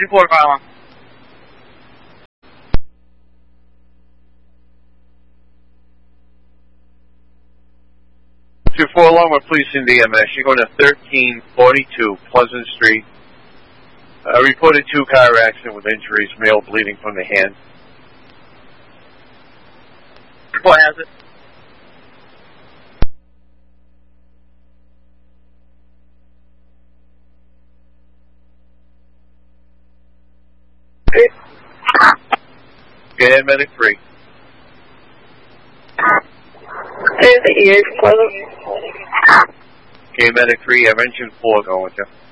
report file on. 2-4 Longwood Police in the EMS. You're going to 1342 Pleasant Street. Reported 2-car accident with injuries, male bleeding from the hand. Report has it. Go ahead, Medic 3. There's the ears, Pleasant. Okay, Medic 3, I mentioned 4 going with you.